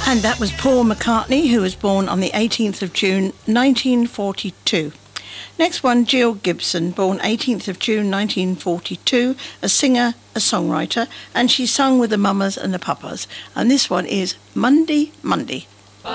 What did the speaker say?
And that was Paul McCartney, who was born on the 18th of June 1942. Next one, Jill Gibson, born 18th of June 1942, a singer, a songwriter, and she sung with the Mamas and the Papas. And this one is Monday, Monday.